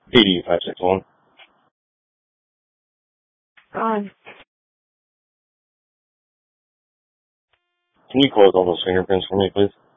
80-561. God. Can you close all those fingerprints for me, please?